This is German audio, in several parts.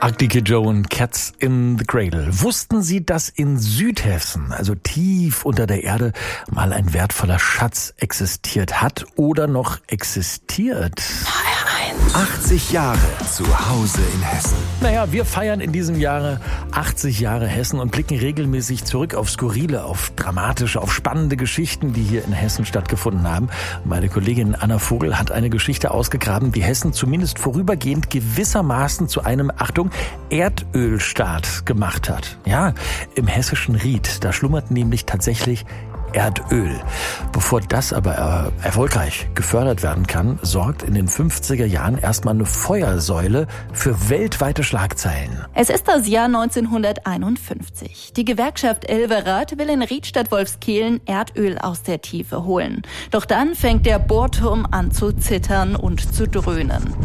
Ugly Kid Joe und Cats in the Cradle. Wussten Sie, dass in Südhessen, also tief unter der Erde, mal ein wertvoller Schatz existiert hat oder noch existiert? 80 Jahre zu Hause in Hessen. Naja, wir feiern in diesem Jahre 80 Jahre Hessen und blicken regelmäßig zurück auf skurrile, auf dramatische, auf spannende Geschichten, die hier in Hessen stattgefunden haben. Meine Kollegin Anna Vogel hat eine Geschichte ausgegraben, die Hessen zumindest vorübergehend gewissermaßen zu einem, Achtung, Erdölstaat gemacht hat. Ja, im hessischen Ried, da schlummert nämlich tatsächlich Erdöl. Bevor das aber erfolgreich gefördert werden kann, sorgt in den 50er Jahren erstmal eine Feuersäule für weltweite Schlagzeilen. Es ist das Jahr 1951. Die Gewerkschaft Elverath will in Riedstadt-Wolfskehlen Erdöl aus der Tiefe holen. Doch dann fängt der Bohrturm an zu zittern und zu dröhnen.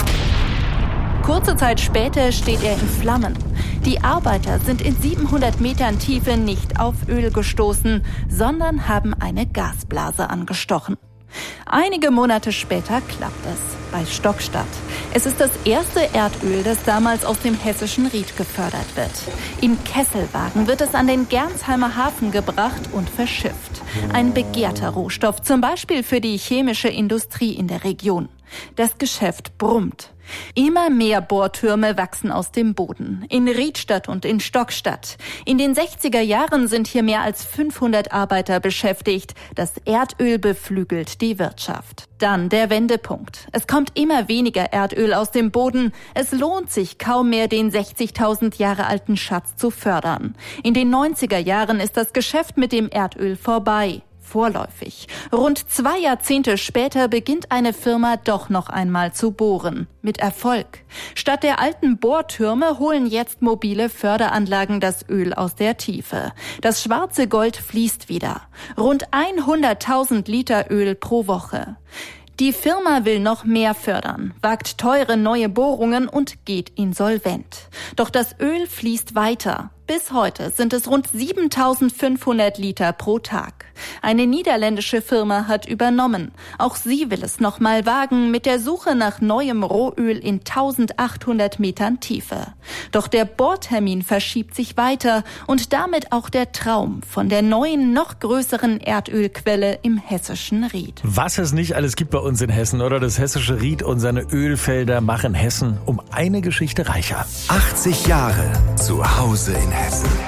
Kurze Zeit später steht er in Flammen. Die Arbeiter sind in 700 Metern Tiefe nicht auf Öl gestoßen, sondern haben eine Gasblase angestochen. Einige Monate später klappt es bei Stockstadt. Es ist das erste Erdöl, das damals aus dem hessischen Ried gefördert wird. In Kesselwagen wird es an den Gerresheimer Hafen gebracht und verschifft. Ein begehrter Rohstoff, zum Beispiel für die chemische Industrie in der Region. Das Geschäft brummt. Immer mehr Bohrtürme wachsen aus dem Boden. In Riedstadt und in Stockstadt. In den 60er Jahren sind hier mehr als 500 Arbeiter beschäftigt. Das Erdöl beflügelt die Wirtschaft. Dann der Wendepunkt. Es kommt immer weniger Erdöl aus dem Boden. Es lohnt sich kaum mehr, den 60.000 Jahre alten Schatz zu fördern. In den 90er Jahren ist das Geschäft mit dem Erdöl vorbei. Vorläufig. Rund 2 Jahrzehnte später beginnt eine Firma doch noch einmal zu bohren. Mit Erfolg. Statt der alten Bohrtürme holen jetzt mobile Förderanlagen das Öl aus der Tiefe. Das schwarze Gold fließt wieder. Rund 100.000 Liter Öl pro Woche. Die Firma will noch mehr fördern, wagt teure neue Bohrungen und geht insolvent. Doch das Öl fließt weiter. Bis heute sind es rund 7.500 Liter pro Tag. Eine niederländische Firma hat übernommen. Auch sie will es noch mal wagen mit der Suche nach neuem Rohöl in 1.800 Metern Tiefe. Doch der Bohrtermin verschiebt sich weiter und damit auch der Traum von der neuen, noch größeren Erdölquelle im hessischen Ried. Was es nicht alles gibt bei uns in Hessen, oder? Das hessische Ried und seine Ölfelder machen Hessen um eine Geschichte reicher. 80 Jahre zu Hause in Hessen.